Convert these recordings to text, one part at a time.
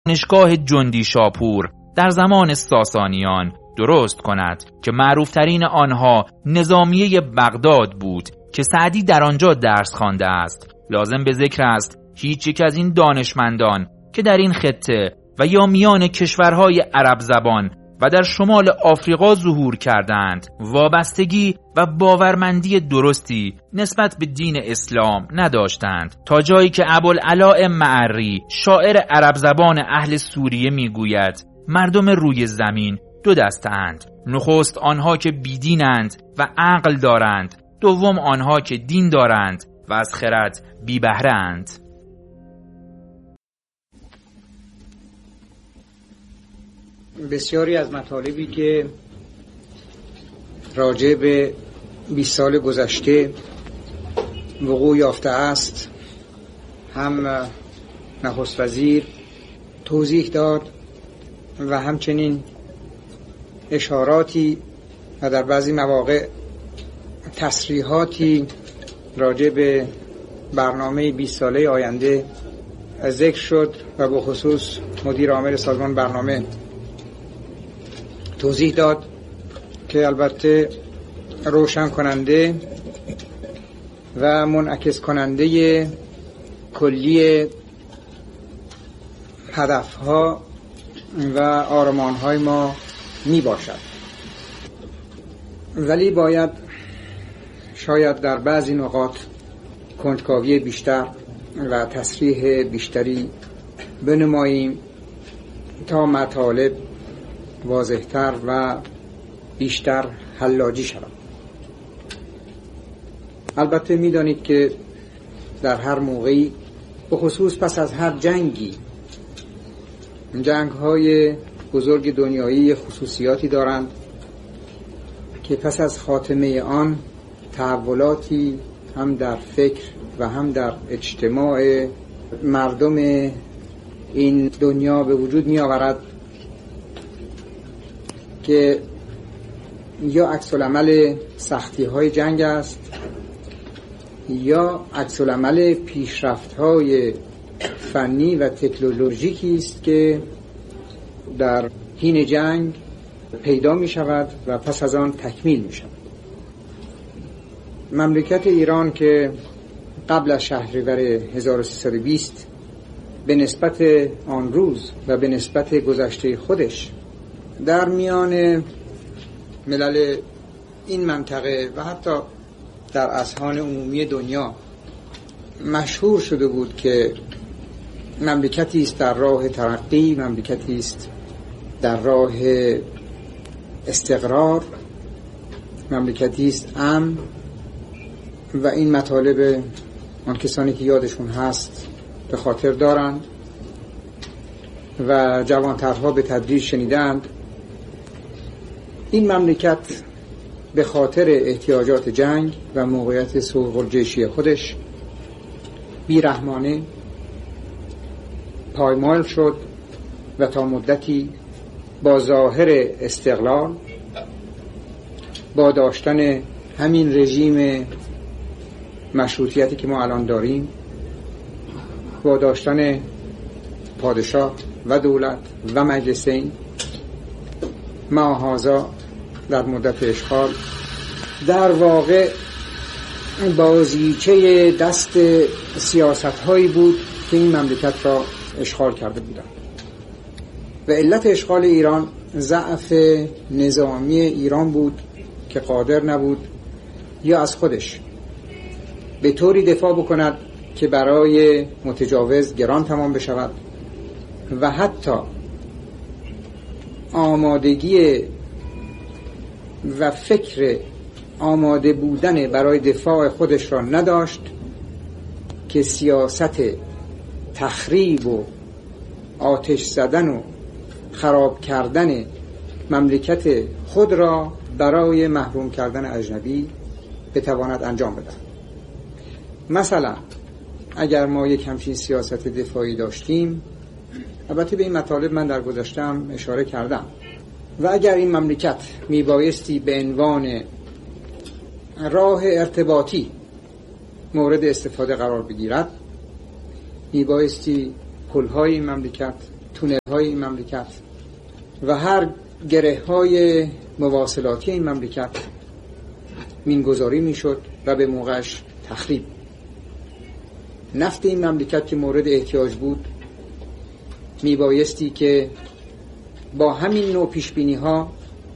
دانشگاه جندی شاپور در زمان ساسانیان درست کند که معروفترین آنها نظامیه بغداد بود که سعدی در آنجا درس خوانده است. لازم به ذکر است هیچ یک از این دانشمندان که در این خطه و یا میان کشورهای عرب زبان و در شمال آفریقا ظهور کردند وابستگی و باورمندی درستی نسبت به دین اسلام نداشتند، تا جایی که ابوالعلاء معری شاعر عرب زبان اهل سوریه میگوید مردم روی زمین دو دسته‌اند، نخست آنها که بیدینند و عقل دارند، دوم آنها که دین دارند و از خرد بی بهره اند. بسیاری از مطالبی که راجع به 20 سال گذشته وقوع یافته است هم نخست وزیر توضیح داد و همچنین اشاراتی و در بعضی مواقع تصریحاتی راجع به برنامه 20 ساله آینده ذکر شد و به خصوص مدیر عامل سازمان برنامه توضیح داد که البته روشن کننده و منعکس کننده کلی هدفها و آرمانهای ما می باشد، ولی باید شاید در بعضی نقاط کنجکاوی بیشتر و تصریح بیشتری بنماییم تا مطالب واضح‌تر و بیشتر حلاجی شود. البته می‌دانید که در هر موقعی به خصوص پس از هر جنگی، جنگ‌های بزرگ دنیایی خصوصیاتی دارند که پس از خاتمه آن تحولاتی هم در فکر و هم در اجتماع مردم این دنیا به وجود می آورد که یا عکس العمل سختی های جنگ است یا عکس العمل پیشرفت های فنی و تکنولوژیکی است که در حین جنگ پیدا می شود و پس از آن تکمیل می شود. مملکت ایران که قبل از شهریور 1320 به نسبت آن روز و به نسبت گذشته خودش در میان ملل این منطقه و حتی در اذهان عمومی دنیا مشهور شده بود که مملکتی است در راه ترقی، مملکتی است در راه استقرار، مملکتی است امن، و این مطالب آن کسانی که یادشون هست به خاطر دارند و جوانترها به تدریج شنیدند. این مملکت به خاطر احتیاجات جنگ و موقعیت سوق الجیشی خودش بیرحمانه پایمال شد و تا مدتی با ظاهر استقلال، با داشتن همین رژیم مشروطیتی که ما الان داریم، با داشتن پادشاه و دولت و مجلسین، معاهازا در مدت اشغال، در واقع بازیچه دست سیاست هایی بود که این مملکت را اشغال کرده بودند. و علت اشغال ایران ضعف نظامی ایران بود که قادر نبود یا از خودش به طوری دفاع بکند که برای متجاوز گران تمام بشود و حتی آمادگی و فکر آماده بودن برای دفاع خودش را نداشت که سیاست تخریب و آتش زدن و خراب کردن مملکت خود را برای محروم کردن اجنبی بتواند انجام بده. مثلا اگر ما یک همچین سیاست دفاعی داشتیم، البته به این مطالب من در گذشتم اشاره کردم، و اگر این مملکت میبایستی به عنوان راه ارتباطی مورد استفاده قرار بگیرد، میبایستی پلهای این مملکت، تونل‌های این مملکت و هر گره‌های مواصلاتی این مملکت مینگذاری میشد و به موقعش تخریب. نفت این مملکت که مورد احتیاج بود میبایستی که با همین نوع پیشبینی‌ها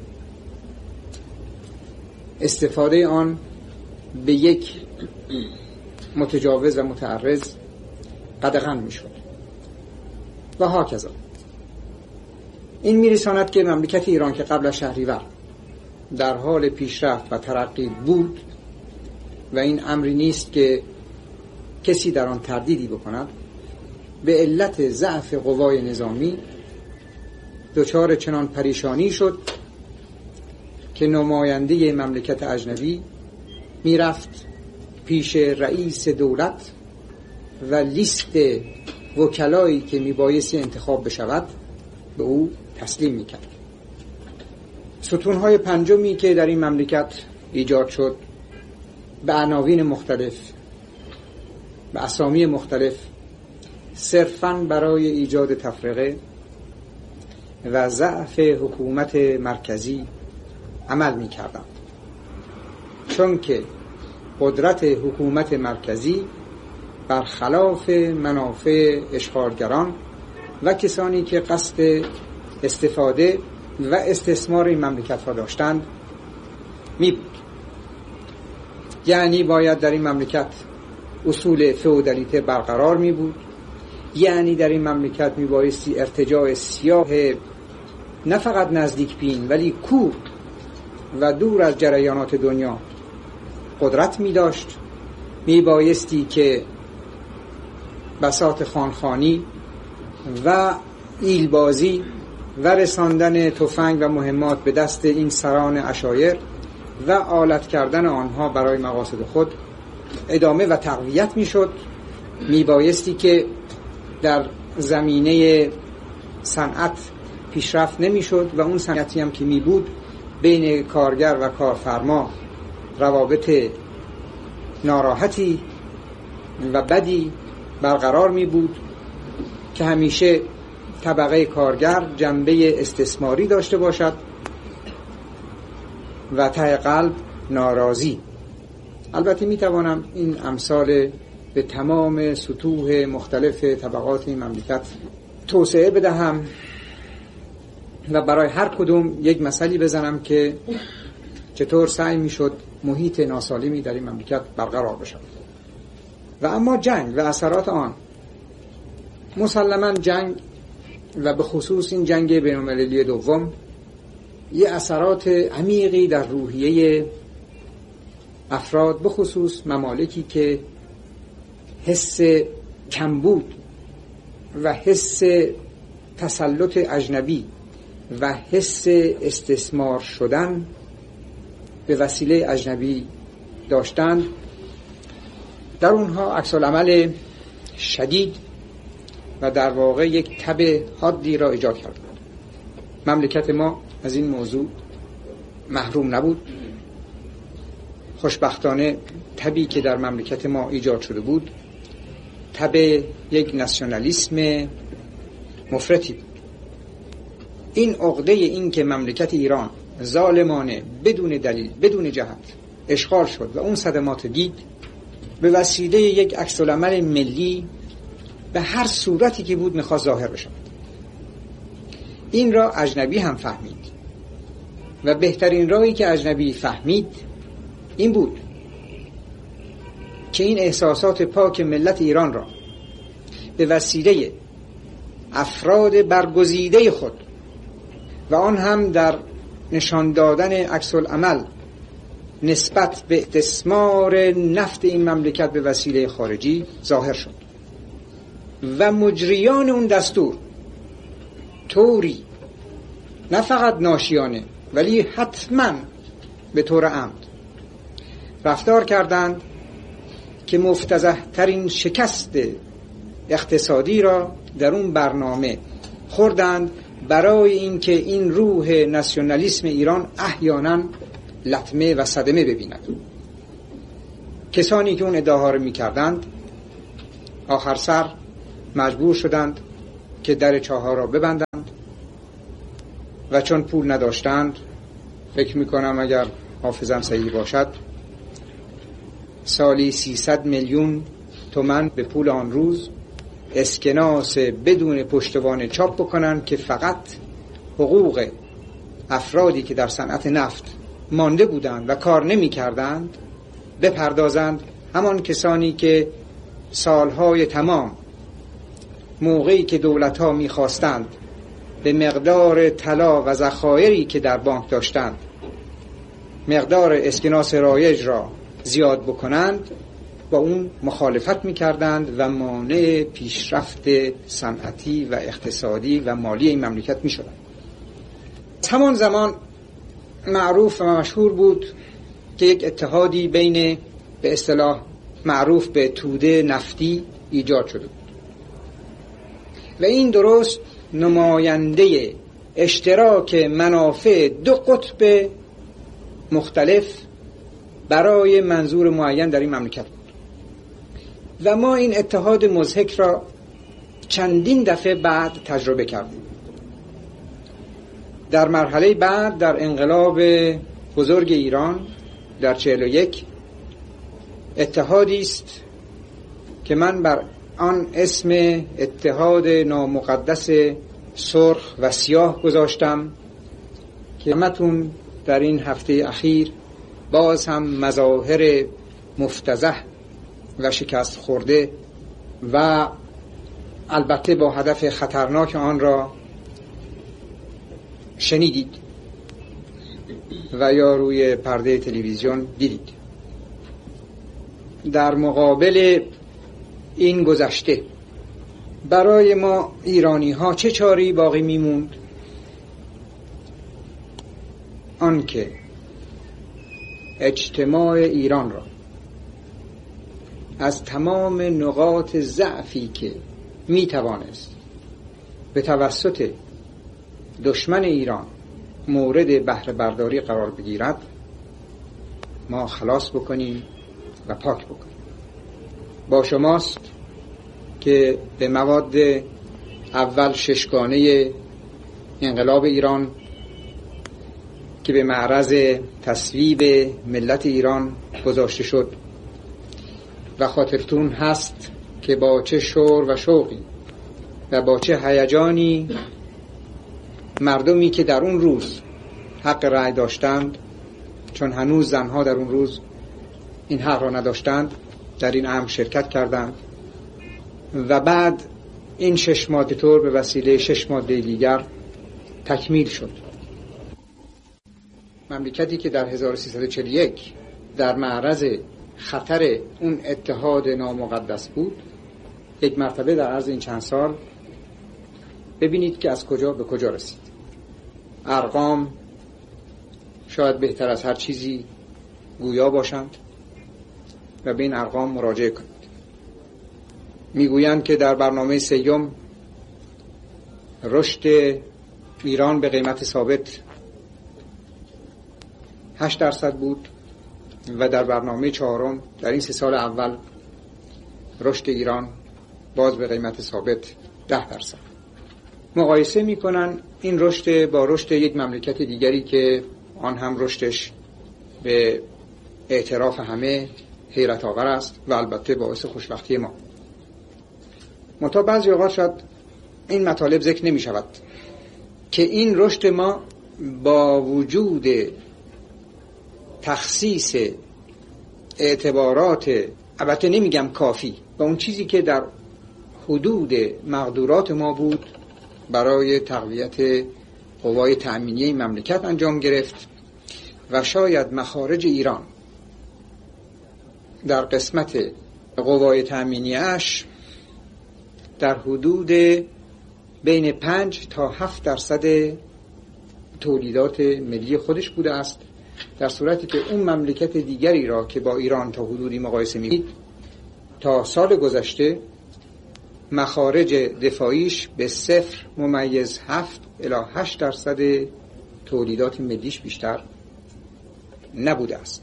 استفاده آن به یک متجاوز و متعرض قدغن میشد و هاکذا. این میرساند که مملکت ایران که قبل از شهریور در حال پیشرفت و ترقی بود و این امری نیست که کسی در آن تردیدی بکند، به علت ضعف قوای نظامی دچار چنان پریشانی شد که نماینده مملکت اجنبی میرفت پیش رئیس دولت و لیست وکلایی که میبایستی انتخاب بشود به او تسلیم میکرد. ستونهای پنجمی که در این مملکت ایجاد شد به عناوین مختلف، به اسامی مختلف، صرفاً برای ایجاد تفرقه و ضعف حکومت مرکزی عمل می‌کردند، چون که قدرت حکومت مرکزی برخلاف منافع اشغالگران و کسانی که قصد استفاده و استثمار این مملکت را داشتند می بود. یعنی باید در این مملکت اصول فئودالیته برقرار می بود، یعنی در این مملکت می بایستی ارتجاع سیاه نه فقط نزدیک بین ولی کور و دور از جریانات دنیا قدرت می داشت. می بایستی که بساط خانخانی و ایلبازی و رساندن تفنگ و مهمات به دست این سران عشایر و آلت کردن آنها برای مقاصد خود ادامه و تقویت می شد. می بایستی که در زمینه صنعت پیشرفت نمی شد و اون صنعتی هم که می بود بین کارگر و کارفرما روابط ناراحتی و بدی برقرار می بود که همیشه طبقه کارگر جنبه استثماری داشته باشد و ته قلب ناراضی. البته می توانم این امثال به تمام سطوح مختلف طبقات این مملکت توسعه بدهم و برای هر کدوم یک مثالی بزنم که چطور سعی می شد محیط ناسالمی در این مملکت برقرار بشد. و اما جنگ و اثرات آن، مسلماً جنگ و به خصوص این جنگ بین‌المللی دوم یه اثرات عمیقی در روحیه افراد، به خصوص ممالکی که حس کمبود و حس تسلط اجنبی و حس استثمار شدن به وسیله اجنبی داشتند، در اونها عکس‌العمل شدید و در واقع یک تب حادی را ایجاد کرد. مملکت ما از این موضوع محروم نبود. خوشبختانه تبی که در مملکت ما ایجاد شده بود تب یک ناسیونالیسم مفرطی بود. این عقده این که مملکت ایران ظالمانه بدون دلیل بدون جهت اشغال شد و اون صدمات دید به وسیله یک عکس‌العمل ملی به هر صورتی که بود میخواست ظاهر بشه. این را اجنبی هم فهمید و بهترین راهی که اجنبی فهمید این بود که این احساسات پاک ملت ایران را به وسیله افراد برگزیده خود و آن هم در نشان دادن عکس‌العمل نسبت به استثمار نفت این مملکت به وسیله خارجی ظاهر شد و مجریان اون دستور طوری نه فقط ناشیانه ولی حتما به طور عمد رفتار کردند که مفتضح ترین شکست اقتصادی را در اون برنامه خوردند برای اینکه این روح ناسیونالیسم ایران احیانا لطمه و صدمه ببیند. کسانی که اون ادعاها رو می‌کردند آخر سر مجبور شدند که در چاه‌ها را ببندند و چون پول نداشتند، فکر میکنم اگر حافظم صحیح باشد سالی 300 میلیون تومان به پول آن روز اسکناس بدون پشتوانه چاپ بکنند که فقط حقوق افرادی که در صنعت نفت مانده بودند و کار نمی کردند بپردازند. همان کسانی که سالهای تمام موقعی که دولت‌ها می‌خواستند به مقدار طلا و ذخایری که در بانک داشتند مقدار اسکناس رایج را زیاد بکنند با اون مخالفت می‌کردند و مانع پیشرفت صنعتی و اقتصادی و مالی این مملکت می‌شدند. همان زمان معروف و مشهور بود که یک اتحادی بین به اصطلاح معروف به توده نفتی ایجاد شده بود و این درست نماینده اشتراک منافع دو قطب مختلف برای منظور معین در این مملکت بود و ما این اتحاد مضحک را چندین دفعه بعد تجربه کردیم. در مرحله بعد در انقلاب بزرگ ایران در 41 اتحادی است که من بر آن اسم اتحاد نامقدس سرخ و سیاه گذاشتم که همتون در این هفته اخیر باز هم مظاهر مفتضح و شکست خورده و البته با هدف خطرناک آن را شنیدید و یا روی پرده تلویزیون دیدید. در مقابل این گذشته برای ما ایرانی ها چه چاری باقی میموند؟ آنکه اجتماع ایران را از تمام نقاط ضعفی که میتوانست به توسط دشمن ایران مورد بهره برداری قرار بگیرد ما خلاص بکنیم و پاک بکنیم. با شماست که به مواد اول ششگانه انقلاب ایران که به معرض تصویب ملت ایران گذاشته شد و خاطرتون هست که با چه شور و شوقی و با چه هیجانی مردمی که در اون روز حق رأی داشتند، چون هنوز زنها در اون روز این حق را نداشتند، در این امر شرکت کردند و بعد این 6 ماده طور به وسیله 6 ماده دیگر تکمیل شد. مملکتی که در 1341 در معرض خطر اون اتحاد نامقدس بود، یک مرتبه در عرض این چند سال ببینید که از کجا به کجا رسید. ارقام شاید بهتر از هر چیزی گویا باشند و به این ارقام مراجعه کنید. میگویند که در برنامه سیوم رشد ایران به قیمت ثابت 8% بود و در برنامه چهارم در این 3 سال اول رشد ایران باز به قیمت ثابت 10%. مقایسه میکنن این رشد با رشد یک مملکت دیگری که آن هم رشدش به اعتراف همه حیرت آور است و البته باعث خوشبختی ما. منتها بعضی اوقات شاید این مطالب ذکر نمی شود که این رشد ما با وجود تخصیص اعتبارات، البته نمیگم کافی، و اون چیزی که در حدود مقدورات ما بود برای تقویت قوای تأمینی مملکت انجام گرفت و شاید مخارج ایران در قسمت قوای تأمینیش در حدود بین 5 تا 7% تولیدات ملی خودش بوده است، در صورتی که اون مملکت دیگری را که با ایران تا حدودی مقایسه می‌کنید تا سال گذشته مخارج دفاعیش به 0.7 الی 8% تولیدات ملیش بیشتر نبوده است.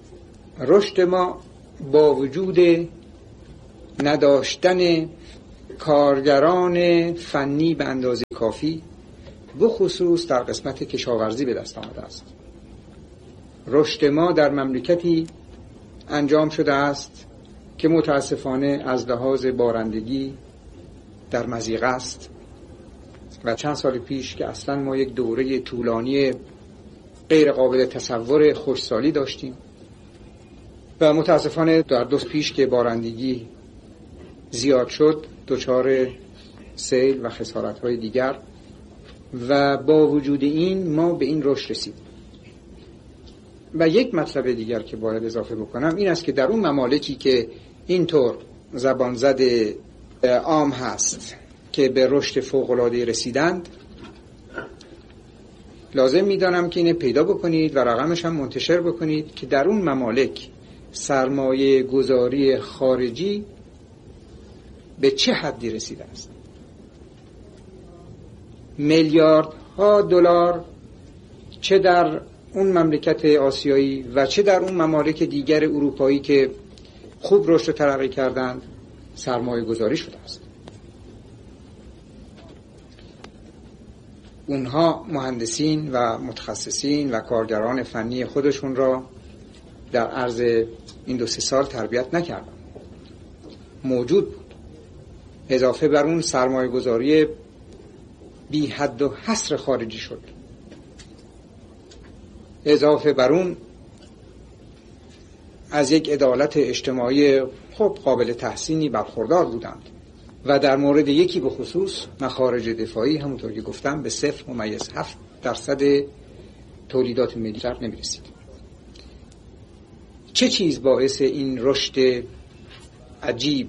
رشد ما با وجود نداشتن کارگران فنی به اندازه کافی بخصوص در قسمت کشاورزی به دست آمده است. رشد ما در مملکتی انجام شده است که متاسفانه از لحاظ بارندگی در مضیقه است و چند سال پیش که اصلا ما یک دوره طولانی غیر قابل تصور خشکسالی داشتیم و متاسفانه در 2 سال پیش که بارندگی زیاد شد دچار سیل و خسارت‌های دیگر و با وجود این ما به این رشد رسیدیم. و یک مطلب دیگر که باید اضافه بکنم این است که در اون ممالکی که اینطور زبان زده عام هست که به رشد فوق‌العاده رسیدند، لازم می‌دانم که اینه پیدا بکنید و رقمش هم منتشر بکنید که در اون ممالک سرمایه گذاری خارجی به چه حدی رسیده است. میلیاردها دلار چه در اون مملکت آسیایی و چه در اون ممالک دیگر اروپایی که خوب رشد و ترقی کردند سرمایه گذاری شده است. اونها مهندسین و متخصصین و کارگران فنی خودشون را در عرض این 2-3 سال تربیت نکردن، موجود بود. اضافه بر اون سرمایه گذاری بی حد و حصر خارجی شد. اضافه بر اون از یک عدالت اجتماعی خب قابل تحسینی برخوردار بودند و در مورد یکی به خصوص مخارج دفاعی همونطور که گفتم به 0.7% تولیدات ملی نمی رسید. چه چیز باعث این رشد عجیب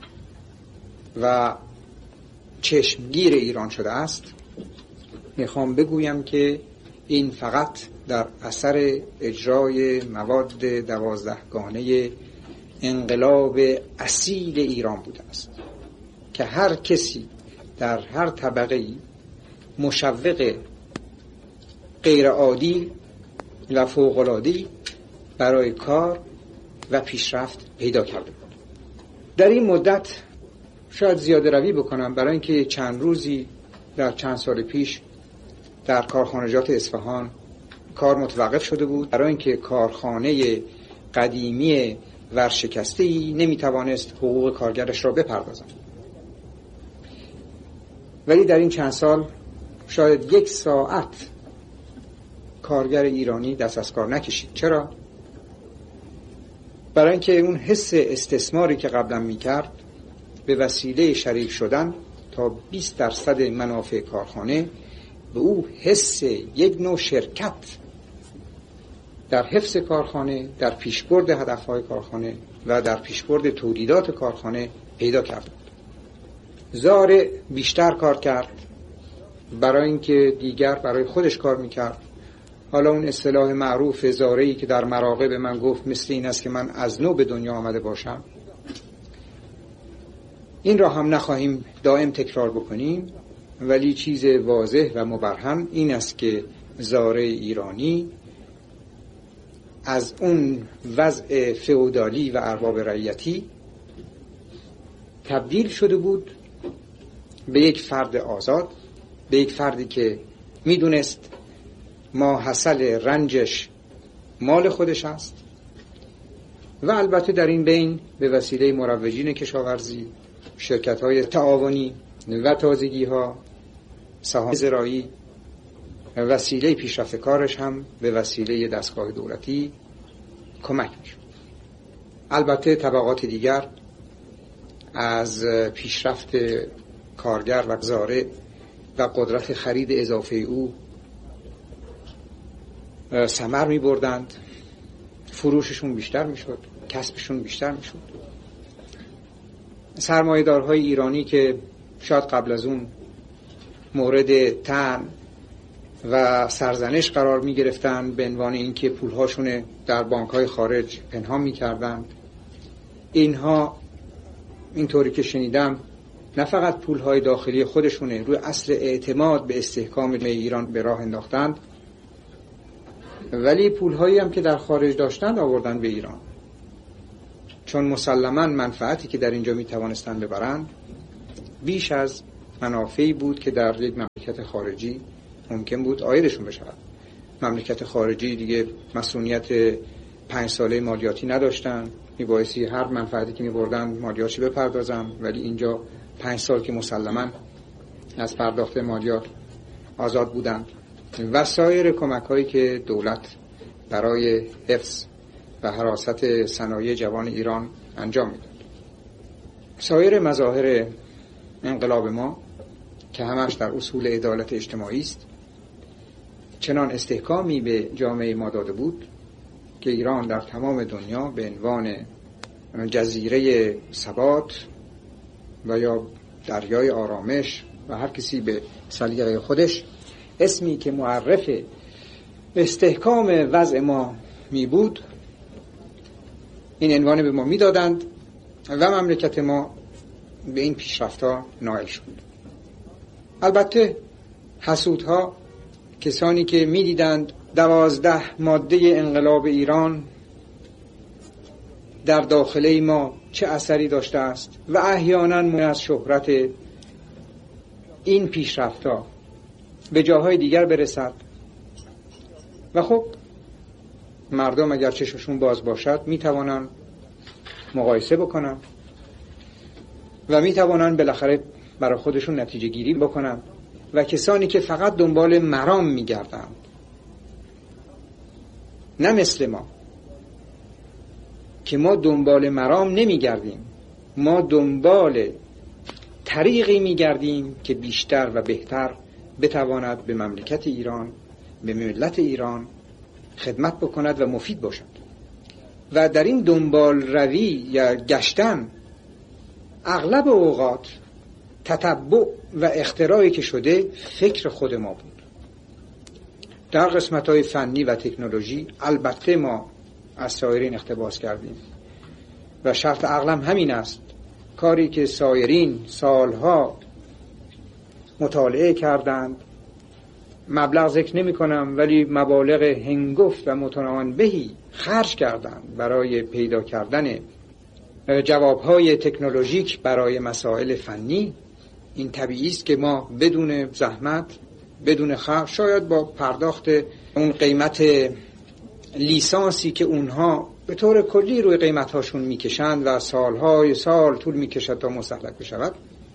و چشمگیر ایران شده است؟ میخوام بگویم که این فقط در اثر اجرای مواد 12گانه انقلاب اصیل ایران بوده است که هر کسی در هر طبقه‌ای مشوق غیرعادی و فوق‌العاده‌ای برای کار و پیشرفت پیدا کرده بود. در این مدت شاید زیاده روی بکنم برای اینکه چند روزی در چند سال پیش در کارخانجات اصفهان کار متوقف شده بود برای اینکه کارخانه قدیمی ورشکسته‌ای نمیتوانست حقوق کارگرش را بپردازد. ولی در این چند سال شاید 1 ساعت کارگر ایرانی دست از کار نکشید. چرا؟ برای اینکه اون حس استثماری که قبلا میکرد به وسیله شریک شدن تا 20% منافع کارخانه به او حس یک نوع شرکت در حفظ کارخانه، در پیشبرد هدفهای کارخانه و در پیشبرد تولیدات کارخانه پیدا کرد. زار بیشتر کار کرد برای اینکه دیگر برای خودش کار میکرد. حالا اون اصطلاح معروف زاره‌ای که در مراغه به من گفت مثل این است که من از نو به دنیا آمده باشم، این را هم نخواهیم دائم تکرار بکنیم، ولی چیز واضح و مبرهن این است که زاره ایرانی از اون وضع فئودالی و ارباب رعیتی تبدیل شده بود به یک فرد آزاد، به یک فردی که میدونست ماحصل رنجش مال خودش است و البته در این بین به وسیله مروجین کشاورزی، شرکت‌های تعاونی و تازگی‌ها، سهام زراعی، وسیله پیشرفت کارش هم به وسیله دستگاه دولتی کمک می‌شد. البته طبقات دیگر از پیشرفت کارگر و زاره و قدرت خرید اضافه او ثمر می‌بردند، فروششون بیشتر می‌شد، کسبشون بیشتر می‌شد. سرمایه‌دارهای ایرانی که شاید قبل از اون مورد طعن و سرزنش قرار می‌گرفتند به عنوان اینکه پول‌هاشون در بانک‌های خارج پنهان می‌کردند، اینها اینطوری که شنیدم نه فقط پول‌های داخلی خودشونه روی اصل اعتماد به استحکام ایران به راه انداختند، ولی پول‌هایی هم که در خارج داشتند آوردن به ایران، چون مسلماً منفعتی که در اینجا می‌توانستند ببرند بیش از منافعی بود که در یک مملکت خارجی ممکن بود عایدشون بشود. مملکت خارجی دیگه مسئولیت 5 ساله مالیاتی نداشتن، میبایستی هر منفعتی که میبردن مالیاتش بپردازن، ولی اینجا 5 سال که مسلماً از پرداخت مالیات آزاد بودند. و سایر کمک‌هایی که دولت برای حفظ و حراست صنایع جوان ایران انجام میداد. سایر مظاهر انقلاب ما که همش در اصول عدالت اجتماعی است چنان استحکامی به جامعه ما داده بود که ایران در تمام دنیا به عنوان جزیره ثبات و یا دریای آرامش و هر کسی به سلیقه خودش اسمی که معرف استحکام وضع ما می بود این عنوان به ما می دادند و مملکت ما به این پیشرفت‌ها نائل شد. البته حسودها، کسانی که می دیدند 12 ماده انقلاب ایران در داخله ما چه اثری داشته است و احیانا از شهرت این پیشرفت‌ها به جاهای دیگر برسد و خب مردم اگر چشمشون باز باشد می توانند مقایسه بکنن و می توانند بالاخره برای خودشون نتیجه گیری بکنن. و کسانی که فقط دنبال مرام می گردند، نه مثل ما که ما دنبال مرام نمی گردیم، ما دنبال طریقی می گردیم که بیشتر و بهتر بتواند به مملکت ایران، به ملت ایران خدمت بکند و مفید باشد. و در این دنبال روی یا گشتن اغلب اوقات تتبع و اختراعی که شده فکر خود ما بود. در قسمت‌های فنی و تکنولوژی البته ما از سایرین اقتباس کردیم و شرط عقلم همین است، کاری که سایرین سالها مطالعه کردند، مبلغ ذکر نمی کنم ولی مبالغ هنگفت و متناهی خرج کردند برای پیدا کردن جوابهای تکنولوژیک برای مسائل فنی. این طبیعی است که ما بدون زحمت، بدون خرج، شاید با پرداخت اون قیمت لیسانسی که اونها به طور کلی روی قیمتهاشون میکشند و سالهای سال طول میکشد تا مستهلک بشود،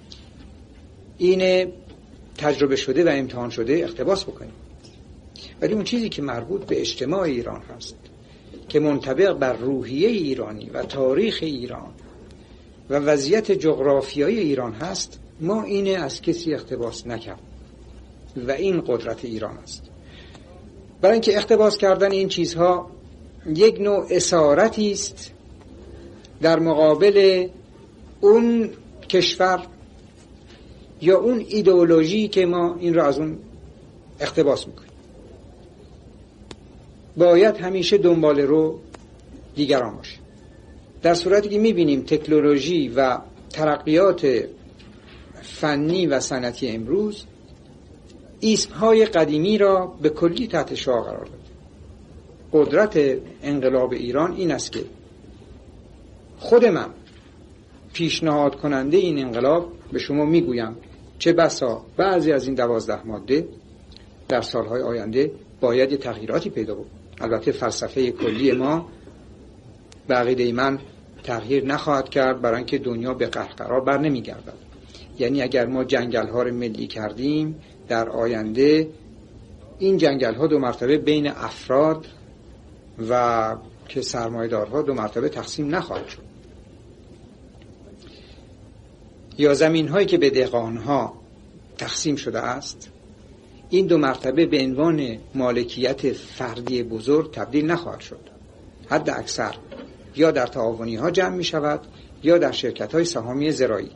این تجربه شده و امتحان شده اقتباس بکنیم. ولی اون چیزی که مربوط به اجتماع ایران هست، که منطبق بر روحیه ایرانی و تاریخ ایران و وضعیت جغرافیایی ایران هست، ما اینه از کسی اقتباس نکرد و این قدرت ایران است. برای اینکه اقتباس کردن این چیزها یک نوع اسارتی است در مقابل اون کشور یا اون ایدئولوژی که ما این را از اون اقتباس میکنیم. باید همیشه دنبال رو دیگران باشه. در صورتی که میبینیم تکنولوژی و ترقیات فنی و صنعتی امروز اسمهای قدیمی را به کلی تحت شعاع قرار داد. قدرت انقلاب ایران این است که خود من پیشنهاد کننده این انقلاب به شما میگویم چه بسا بعضی از این 12 ماده در سالهای آینده باید یه تغییراتی پیدا بود. البته فلسفه کلی ما به عقیده من تغییر نخواهد کرد، برای اینکه دنیا به قهقرا بر نمیگردد. یعنی اگر ما جنگل ها رو ملی کردیم، در آینده این جنگل ها 2 مرتبه بین افراد و که سرمایه‌دارها 2 مرتبه تقسیم نخواهد شد. یا زمین هایی که به دهقان ها تقسیم شده است، این 2 مرتبه به عنوان مالکیت فردی بزرگ تبدیل نخواهد شد. حد اکثر یا در تعاونی ها جمع می شود یا در شرکت های سهامی زراعی.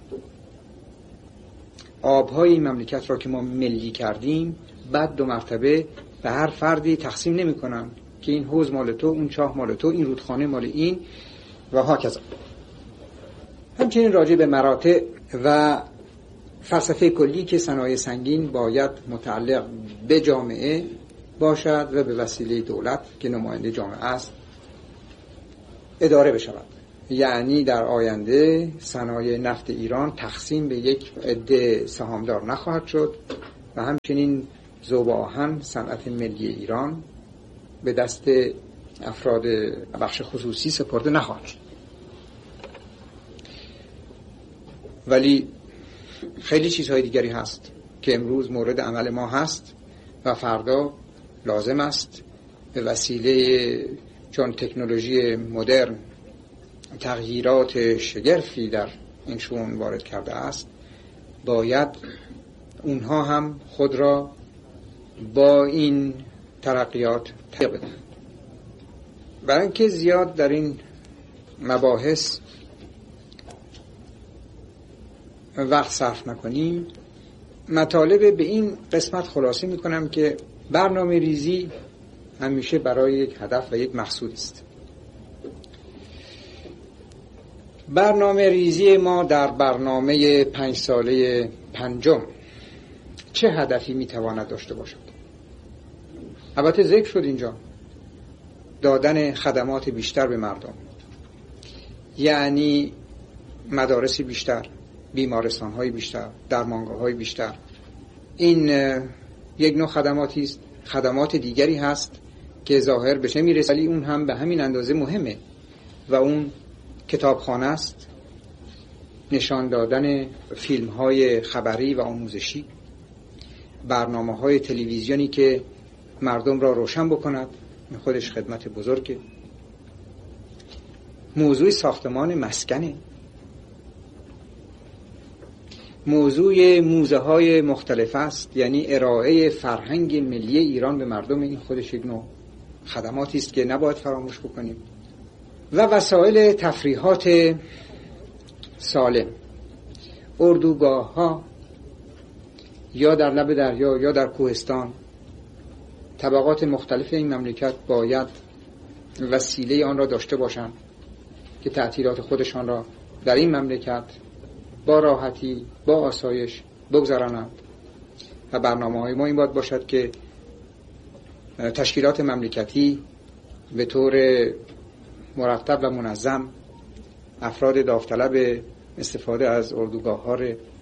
آبهای این مملکت را که ما ملی کردیم بعد 2 مرتبه به هر فردی تقسیم نمی کنن که این حوض مال تو، اون چاه مال تو، این رودخانه مال این و هاکذا. همچنین راجع به مراتع و فلسفه کلی که صنایع سنگین باید متعلق به جامعه باشد و به وسیله دولت که نماینده جامعه است اداره بشود. یعنی در آینده صنایع نفت ایران تقسیم به یک عده سهامدار نخواهد شد و همچنین ذوب آهن صنعت ملی ایران به دست افراد بخش خصوصی سپرده نخواهد شد. ولی خیلی چیزهای دیگری هست که امروز مورد عمل ما هست و فردا لازم است به وسیله چون تکنولوژی مدرن تغییرات شگرفی در این شؤون وارد کرده است، باید اونها هم خود را با این ترقیات تغییر بدن. برای اینکه زیاد در این مباحث وقت صرف نکنیم، مطالب به این قسمت خلاصه میکنم که برنامه ریزی همیشه برای یک هدف و یک مقصود است. برنامه ریزی ما در برنامه 5 ساله پنجم چه هدفی میتواند داشته باشد؟ البته ذکر شد اینجا دادن خدمات بیشتر به مردم، یعنی مدارس بیشتر، بیمارستان‌های بیشتر، درمانگاه‌های بیشتر. این یک نوع خدماتی است. خدمات دیگری هست که ظاهر بشه میرسه ولی اون هم به همین اندازه مهمه و اون کتابخانه است، نشان دادن فیلم‌های خبری و آموزشی، برنامه‌های تلویزیونی که مردم را روشن بکند، خودش خدمت بزرگه. موضوع ساختمان مسکنه، موضوع موزه‌های مختلف است، یعنی ارائه فرهنگ ملی ایران به مردم. این خودش یک نوع خدماتی است که نباید فراموش بکنیم. و وسایل تفریحات سالم، اردوگاه‌ها یا در لب دریا یا در کوهستان. طبقات مختلف این مملکت باید وسیله آن را داشته باشند که تعطیلات خودشان را در این مملکت با راحتی، با آسایش بگذرانند. و برنامه‌های ما این باید باشد که تشکیلات مملکتی به طور مرتب و منظم افراد داوطلب استفاده از اردوگاه‌ها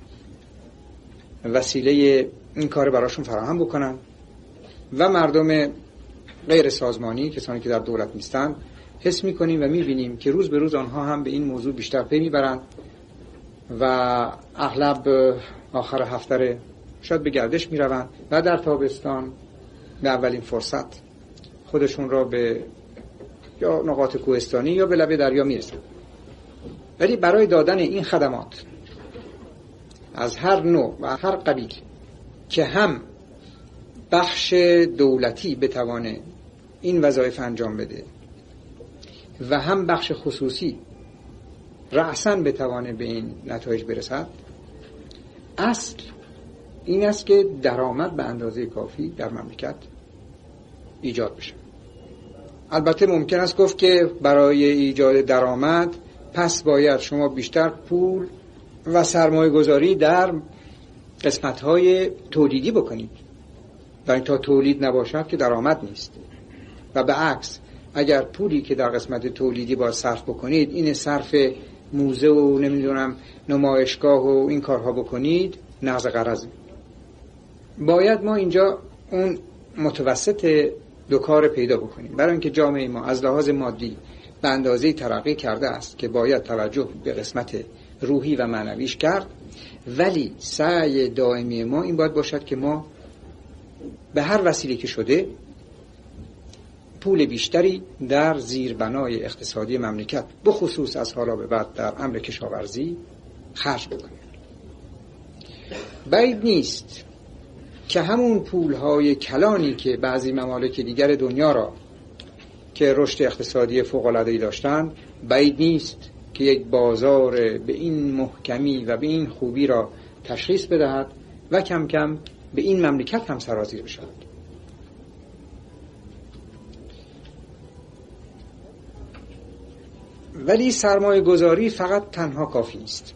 وسیله این کار براشون فراهم بکنن و مردم غیر سازمانی، کسانی که در دولت نیستند، حس می‌کنیم و می‌بینیم که روز به روز آنها هم به این موضوع بیشتر پی می‌برند و اغلب آخر هفته شاید به گردش می‌روند و در تابستان به اولین فرصت خودشون را به یا نقاط کوهستانی یا به لب دریا میرسند. ولی برای دادن این خدمات از هر نوع و هر قبیل که هم بخش دولتی بتوانه این وظایف انجام بده و هم بخش خصوصی رأساً بتوانه به این نتایج برسد، اصل این است که درآمد به اندازه کافی در مملکت ایجاد بشه. البته ممکن است گفت که برای ایجاد درآمد پس باید شما بیشتر پول و سرمایه گذاری در قسمت‌های تولیدی بکنید. برای تا تولید نباشد که درآمد نیست. و به عکس اگر پولی که در قسمت تولیدی باید صرف بکنید این صرف موزه و نمیدونم نمایشگاه و این کارها بکنید، نقض قراضه. باید ما اینجا اون متوسط دو کار پیدا بکنیم. برای اینکه جامعه ما از لحاظ مادی به اندازه ترقی کرده است که باید توجه به قسمت روحی و معنویش کرد، ولی سعی دائمی ما این باید باشد که ما به هر وسیله که شده پول بیشتری در زیربنای اقتصادی مملکت بخصوص از حالا به بعد در امر کشاورزی خرج بکنیم. بعید نیست که همون پولهای کلانی که بعضی ممالک دیگر دنیا را که رشد اقتصادی فوق‌العاده‌ای داشتند، بعید نیست که یک بازار به این محکمی و به این خوبی را تشخیص بدهد و کم کم به این مملکت هم سرازیر بشود. ولی سرمایه گذاری فقط تنها کافی نیست.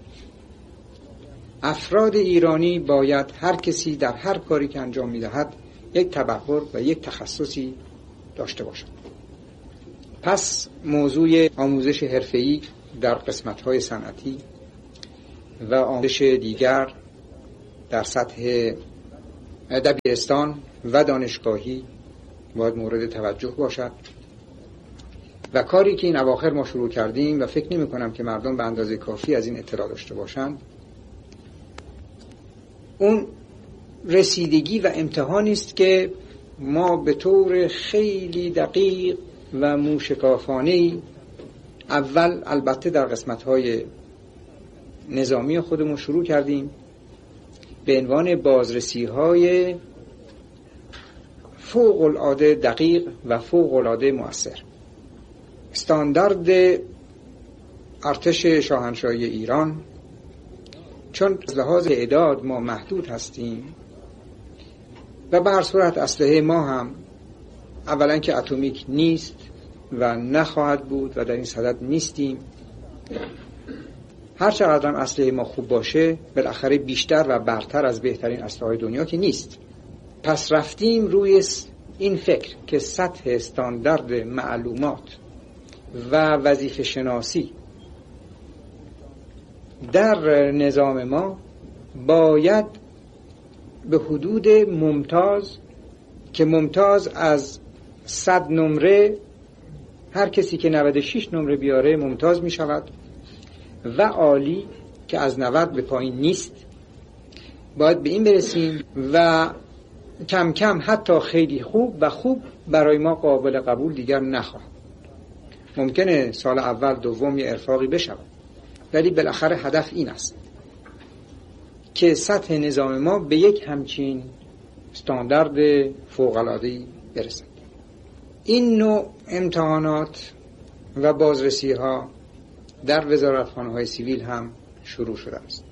افراد ایرانی باید هر کسی در هر کاری که انجام می‌دهد یک تبحر و یک تخصصی داشته باشد. پس موضوع آموزش حرفه‌ای در قسمت‌های صنعتی و آموزش دیگر در سطح دبیرستان و دانشگاهی باید مورد توجه باشد و کاری که این اواخر ما شروع کردیم و فکر نمی کنم که مردم به اندازه کافی از این اطلاع داشته باشند، اون رسیدگی و امتحانی است که ما به طور خیلی دقیق و موشکافانه‌ای اول البته در قسمت‌های نظامی خودمون شروع کردیم به عنوان بازرسی‌های فوق العاده دقیق و فوق العاده مؤثر. استاندارد ارتش شاهنشاهی ایران، چون از لحاظ اعداد ما محدود هستیم و به هر صورت اسلحه ما هم اولا که اتمیک نیست و نخواهد بود و در این صدد نیستیم، هر چقدر هم اسلحه ما خوب باشه بالاخره بیشتر و برتر از بهترین اسلحه‌های دنیا که نیست. پس رفتیم روی این فکر که سطح استاندارد معلومات و وظیفه شناسی در نظام ما باید به حدود ممتاز، که ممتاز از 100 نمره هر کسی که 96 نمره بیاره ممتاز می شود و عالی که از 90 به پایین نیست، باید به این برسیم و کم کم حتی خیلی خوب و خوب برای ما قابل قبول دیگر نخواهد. ممکنه سال اول دوم یه ارفاقی بشود، ولی بالاخره هدف این است که سطح نظام ما به یک همچین استاندارد فوق‌العاده‌ای برسد. این نوع امتحانات و بازرسی ها در وزارتخانه‌های سیویل هم شروع شده است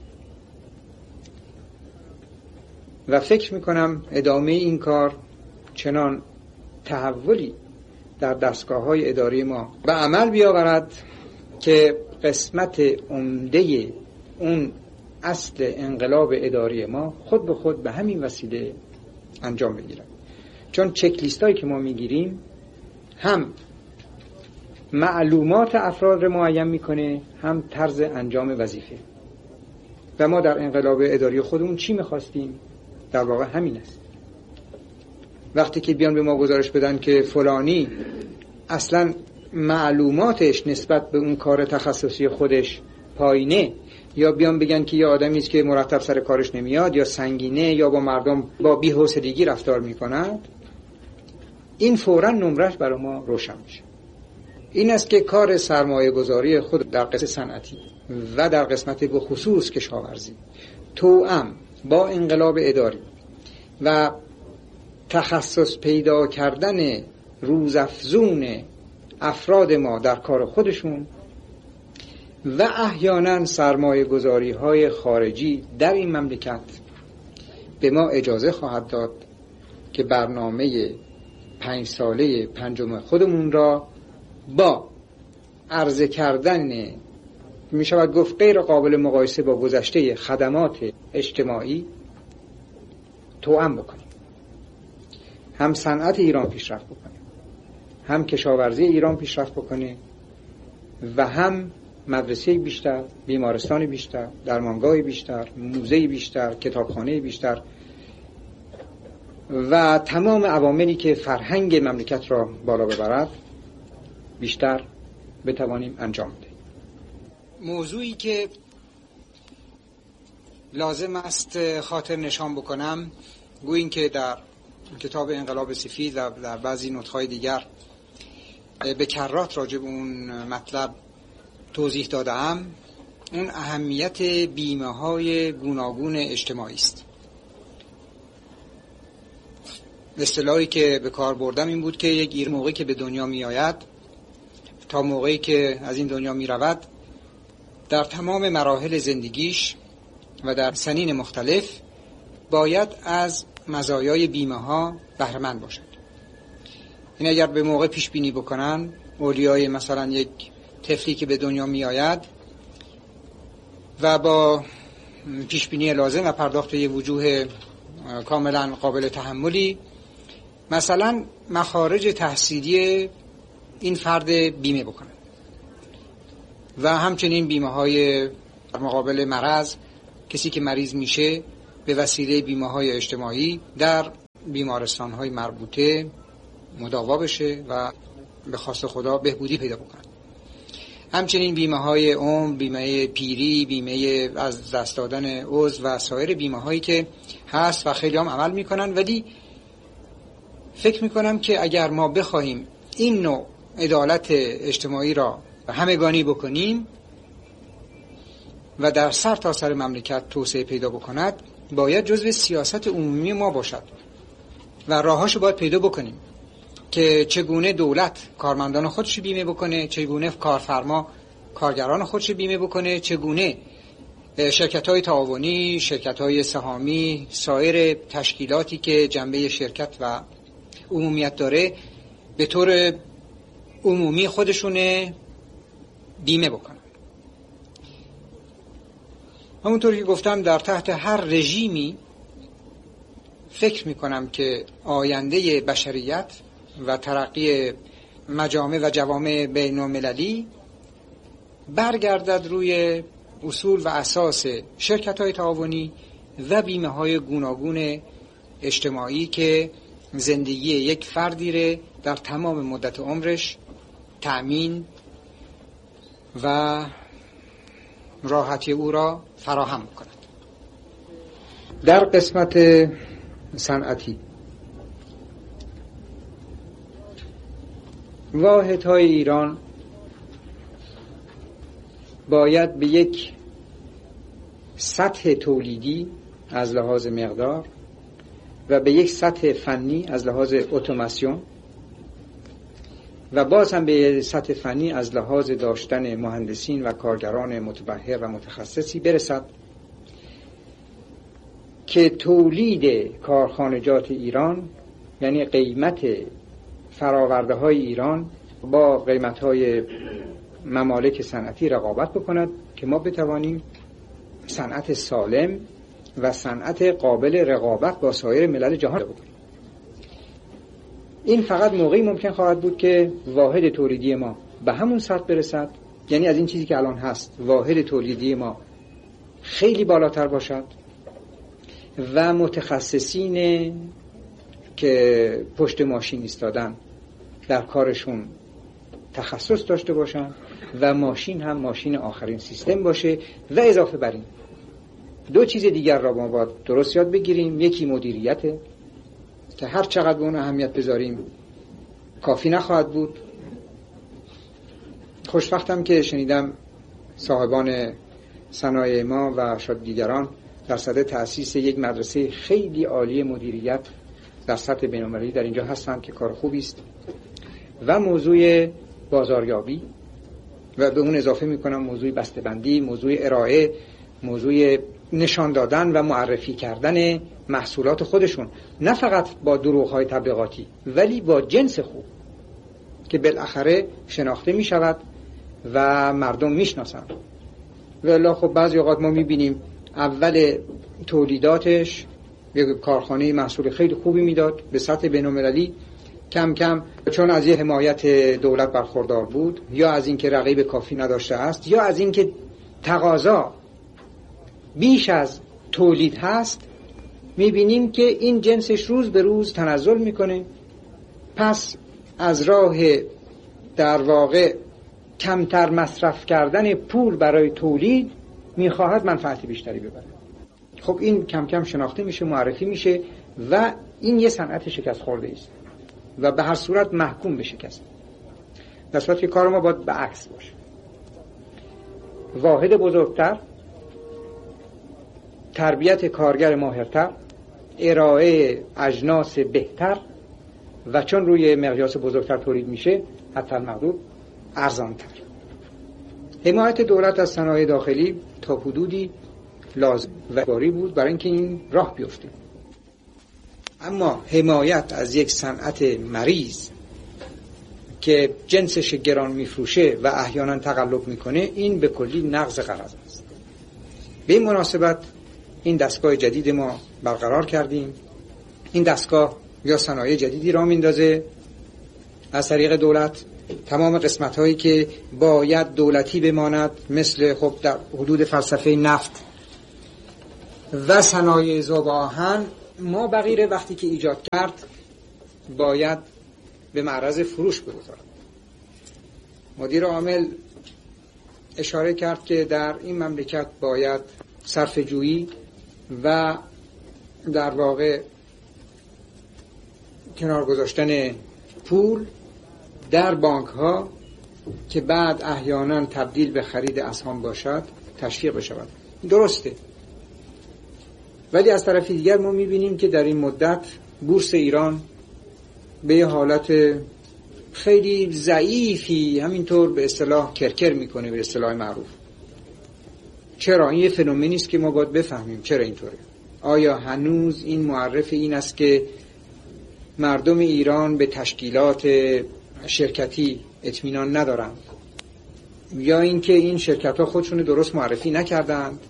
و فکر میکنم ادامه این کار چنان تحولی در دستگاه‌های اداری ما به عمل بیاورد که قسمت عمده اون اصل انقلاب اداری ما خود به خود به همین وسیله انجام بگیرد. چون چک لیستایی که ما میگیریم هم معلومات افراد رو معین میکنه، هم طرز انجام وظیفه. و ما در انقلاب اداری خودمون چی میخواستیم؟ در واقع همین است. وقتی که بیان به ما گزارش بدن که فلانی اصلا معلوماتش نسبت به اون کار تخصصی خودش پایینه، یا بیان بگن که یه آدمی است که مرتب سر کارش نمیاد، یا سنگینه، یا با مردم با بی‌حوصلگی رفتار میکند، این فوراً نمرش برای ما روشن میشه. این است که کار سرمایه گذاری خود در قسمت صنعتی و در قسمت به خصوص کشاورزی توأم با انقلاب اداری و تخصص پیدا کردن روزافزون افراد ما در کار خودشون و احیانا سرمایه گذاری های خارجی در این مملکت به ما اجازه خواهد داد که برنامه 5 ساله پنجم خودمون را با عرضه کردن می شود گفت غیر قابل مقایسه با گذشته خدمات اجتماعی توأم بکنیم. هم صنعت ایران پیشرفت بکنه، هم کشاورزی ایران پیشرفت بکنه و هم مدرسه بیشتر، بیمارستان بیشتر، درمانگاه بیشتر، موزه بیشتر، کتابخانه بیشتر و تمام عواملی که فرهنگ مملکت را بالا ببرد بیشتر بتوانیم انجام بدیم. موضوعی که لازم است خاطر نشان بکنم، گوییم که در کتاب انقلاب سفید و در بعضی نطق‌های دیگر به کرات راجع به اون مطلب توضیح دادم، اون اهمیت بیمه‌های گوناگون اجتماعی است. اصطلاحی که به کار بردم این بود که یک ایران موقعی که به دنیا می آید تا موقعی که از این دنیا می رود در تمام مراحل زندگیش و در سنین مختلف باید از مزایای بیمه ها بهره‌مند باشد. این اگر به موقع پیش بینی بکنن، اولیای مثلا یک طفلی که به دنیا می آید و با پیش بینی لازم و پرداخت یه وجوه کاملا قابل تحملی، مثلا مخارج تحصیلی این فرد بیمه بکنن. و همچنین بیمه‌های مقابل مرض، کسی که مریض میشه به وسیله بیمه‌های اجتماعی در بیمارستان‌های مربوطه مداوا بشه و به خواست خدا بهبودی پیدا بکنه. همچنین بیمه‌های عمر، بیمه پیری، بیمه از دست دادن عضو و سایر بیمه‌هایی که هست و خیلی هم عمل میکنن، ولی فکر میکنم که اگر ما بخواهیم این نوع عدالت اجتماعی را همگانی بکنیم و در سر تا سر مملکت توسعه پیدا بکند، باید جزو سیاست عمومی ما باشد و راهاشو باید پیدا بکنیم که چگونه دولت کارمندان خودش بیمه بکنه، چگونه کارفرما کارگران خودش بیمه بکنه، چگونه شرکت‌های تعاونی، شرکت‌های سهامی، سایر تشکیلاتی که جنبه شرکت و عمومیت داره به طور عمومی خودشون بیمه بکنن. همونطور که گفتم در تحت هر رژیمی فکر میکنم که آینده بشریت و ترقی مجامع و جوامع بین المللی برگردد روی اصول و اساس شرکت‌های تعاونی و بیمه‌های گوناگون اجتماعی که زندگی یک فردی را در تمام مدت عمرش تأمین و راحتی او را فراهم کند. در قسمت صنعتی واحدهای ایران باید به یک سطح تولیدی از لحاظ مقدار و به یک سطح فنی از لحاظ اتوماسیون و باز هم به سطح فنی از لحاظ داشتن مهندسین و کارگران متبحر و متخصصی برسد که تولید کارخانجات ایران، یعنی قیمت فراورده های ایران با قیمت های ممالک صنعتی رقابت بکند که ما بتوانیم صنعت سالم و صنعت قابل رقابت با سایر ملل جهان بکنیم. این فقط موقعی ممکن خواهد بود که واحد تولیدی ما به همون سطح برسد، یعنی از این چیزی که الان هست واحد تولیدی ما خیلی بالاتر باشد و متخصصین که پشت ماشین ایستادن در کارشون تخصص داشته باشن و ماشین هم ماشین آخرین سیستم باشه. و اضافه بر این دو چیز دیگر را ما باید درست یاد بگیریم. یکی مدیریته که هر چقدر به اون اهمیت بذاریم کافی نخواهد بود. خوشبختم که شنیدم صاحبان صنایع ما و شاید دیگران در صدد تأسیس یک مدرسه خیلی عالی مدیریت در سطح بین‌المللی در اینجا هستند که کار خوبی است. و موضوع بازاریابی و به اون اضافه میکنم موضوع بسته‌بندی، موضوع ارائه، موضوع نشان دادن و معرفی کردن محصولات خودشون، نه فقط با دروغ‌های تبلیغاتی ولی با جنس خوب که بالاخره شناخته می شود و مردم میشناسند. والا خب بعضی اوقات ما میبینیم اول تولیداتش یک کارخانه محصول خیلی خوبی میداد به سطح بین‌المللی، کم کم چون از یه حمایت دولت برخوردار بود یا از اینکه رقیب کافی نداشته است یا از اینکه تقاضا بیش از تولید هست، میبینیم که این جنسش روز به روز تنزل میکنه. پس از راه در واقع کمتر مصرف کردن پول برای تولید میخواهد منفعت بیشتری ببره. خب این کم کم شناخته میشه، معرفی میشه و این یه صنعت شکست خورده است و به هر صورت محکوم به شکست. در صورتی که کار ما باید به عکس باشه. واحد بزرگتر، تربیت کارگر ماهرتر، ارائه اجناس بهتر و چون روی مقیاس بزرگتر تولید میشه حتی المقدور ارزانتر. حمایت دولت از صنایع داخلی تا حدودی لازم و باری بود برای اینکه این راه بیفته. اما حمایت از یک صنعت مریض که جنسش گران میفروشه و احیانا تقلب میکنه، این به کلی نقض غرض است. به این مناسبت این دستگاه جدید ما برقرار کردیم. این دستگاه یا صنایع جدیدی را میندازه از طریق دولت تمام قسمت هایی که باید دولتی بماند، مثل خب در حدود فلسفه نفت و صنایع ذوب آهن، ما بغیر وقتی که ایجاد کرد باید به معرض فروش بگذارد. مدیر عامل اشاره کرد که در این مملکت باید صرفه جویی و در واقع کنار گذاشتن پول در بانک ها که بعد احیانا تبدیل به خرید اسهام باشد تشویق بشود. درسته، ولی از طرف دیگر ما میبینیم که در این مدت بورس ایران به یه حالت خیلی ضعیفی همینطور به اصطلاح کرکر میکنه، به اصطلاح معروف. چرا؟ این یه فنومنی است که ما باید بفهمیم چرا اینطوره. آیا هنوز این معرف این است که مردم ایران به تشکیلات شرکتی اطمینان ندارند، یا اینکه این شرکت‌ها خودشون درست معرفی نکردند،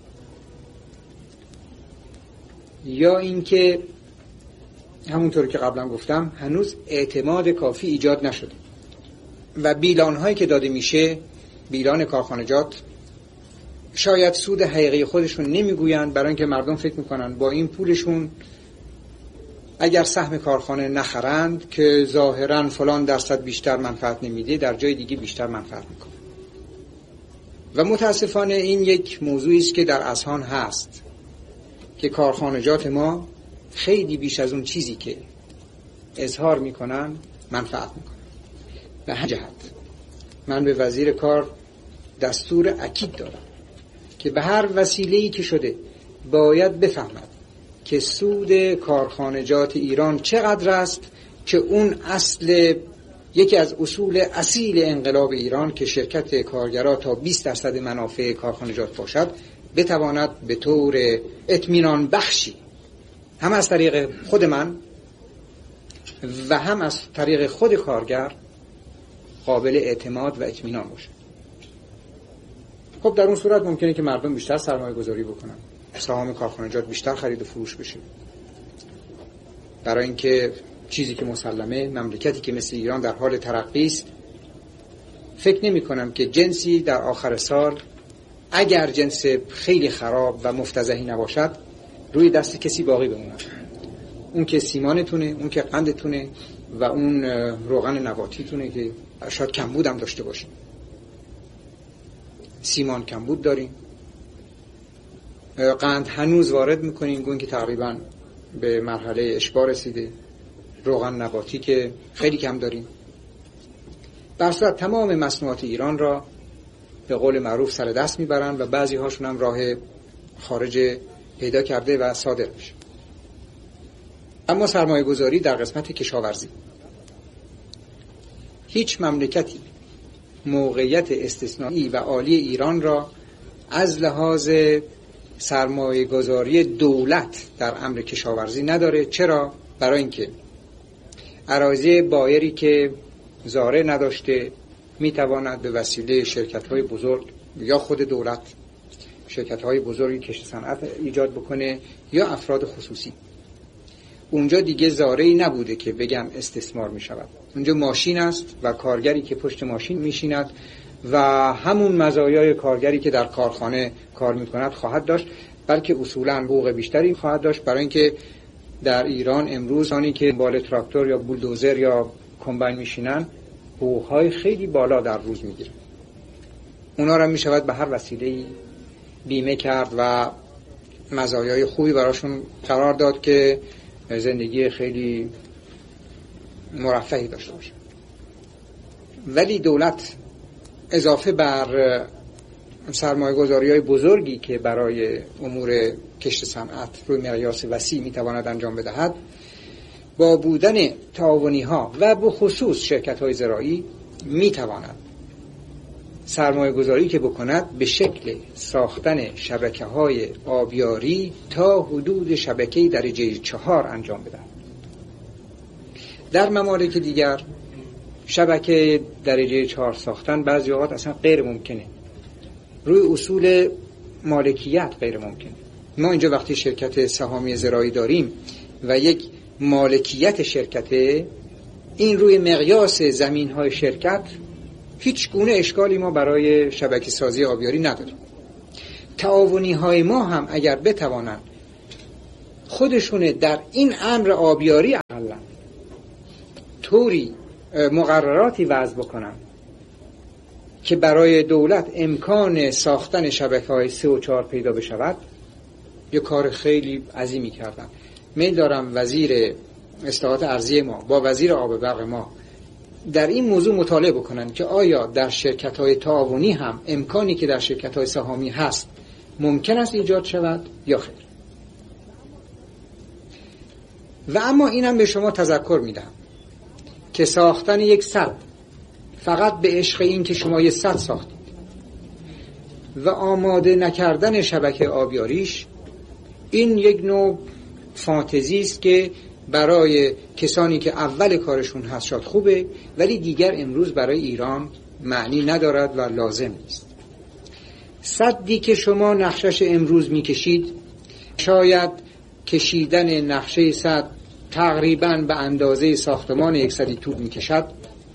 یا اینکه همونطور که قبلا گفتم هنوز اعتماد کافی ایجاد نشده و بیلان‌هایی که داده میشه، بیلان کارخانجات، شاید سود حقیقی خودشون نمیگویند، برای اینکه مردم فکر میکنن با این پولشون اگر سهم کارخانه نخرند که ظاهراً فلان درصد بیشتر منفعت نمیده، در جای دیگه بیشتر منفعت میکنه. و متاسفانه این یک موضوعی است که در اذهان هست که کارخانجات ما خیلی بیش از اون چیزی که اظهار میکنن منفعت میکنن. به همین جهت من به وزیر کار دستور اکید دارم که به هر وسیله‌ای که شده باید بفهمد که سود کارخانجات ایران چقدر است، که اون اصل، یکی از اصول اصیل انقلاب ایران که شرکت کارگرها تا 20% منافع کارخانجات باشد، بتواند به طور اطمینان بخشی هم از طریق خود من و هم از طریق خود کارگر قابل اعتماد و اطمینان باشه. خب در اون صورت ممکنه که مردم بیشتر سرمایه گذاری بکنن، سهام کارخانجات بیشتر خرید و فروش بشه، برای اینکه چیزی که مسلمه، مملکتی که مثل ایران در حال ترقی است، فکر نمی کنم که جنسی در آخر سال اگر جنس خیلی خراب و مفتضحی نباشد روی دست کسی باقی بمونه. اون که سیمانتونه، اون که قندتونه و اون روغن نباتیتونه که شاید کمبود هم داشته باشیم. سیمان کمبود داریم، قند هنوز وارد میکنیم، گویا که تقریبا به مرحله اشباع رسیده، روغن نباتی که خیلی کم داریم. در صورت تمام مصنوعات ایران را به قول معروف سر دست میبرن و بعضی هاشون هم راه خارج پیدا کرده و صادر میشه. اما سرمایه گذاری در قسمت کشاورزی، هیچ مملکتی موقعیت استثنایی و عالی ایران را از لحاظ سرمایه گذاری دولت در امر کشاورزی نداره. چرا؟ برای اینکه اراضی بایری که زاره نداشته میتواند به وسیله شرکت‌های بزرگ یا خود دولت شرکت‌های بزرگی کشت صنعت ایجاد بکنه یا افراد خصوصی. اونجا دیگه زاره‌ای نبوده که بگم استثمار می‌شود. اونجا ماشین است و کارگری که پشت ماشین میشیند و همون مزایای کارگری که در کارخانه کار می‌کند خواهد داشت، بلکه اصولاً حقوق بیشتری خواهد داشت، برای اینکه در ایران امروز آنی که بال تراکتور یا بولدوزر یا کمباین میشینن حقوق‌های خیلی بالا در روز میگیرن. اونا را میشود به هر وسیله‌ای بیمه کرد و مزایای خوبی براشون قرار داد که زندگی خیلی مرفهی داشته باشه. ولی دولت اضافه بر سرمایه‌گذاری‌های بزرگی که برای امور کشت صنعت روی مقیاس وسیع میتواند انجام بدهد، با بودن تعاونی‌ها و به خصوص شرکت‌های زراعی میتواند سرمایه‌گذاری که بکند به شکل ساختن شبکه‌های آبیاری تا حدود شبکه درجه 4 انجام بدهد. در ممالک دیگر شبکه درجه 4 ساختن بعضی اوقات اصلا غیر ممکنه، روی اصول مالکیت غیر ممکنه. ما اینجا وقتی شرکت سهامی زراعی داریم و یک مالکیت شرکت این روی مقیاس زمین‌های شرکت هیچ گونه اشکالی ما برای شبکه سازی آبیاری نداریم. تعاونی‌های ما هم اگر بتوانند خودشونه در این امر آبیاری اقلا طوری مقرراتی وضع بکنن که برای دولت امکان ساختن شبکه‌های 3 و 4 پیدا بشود، یه کار خیلی عظیمی کردن. میل دارم وزیر اصلاحات ارضی ما با وزیر آب و برق ما در این موضوع مطالعه بکنن که آیا در شرکت‌های تعاونی هم امکانی که در شرکت‌های سهامی هست ممکن است ایجاد شود یا خیر. و اما اینم به شما تذکر میدم که ساختن یک سد فقط به عشق این که شما یک سد ساختید و آماده نکردن شبکه آبیاریش، این یک نوع فانتزی است که برای کسانی که اول کارشون هست شاید خوبه، ولی دیگر امروز برای ایران معنی ندارد و لازم نیست. سدی که شما نقشش امروز میکشید، شاید کشیدن نقشه سد تقریباً به اندازه ساختمان یک سدی طول میکشد،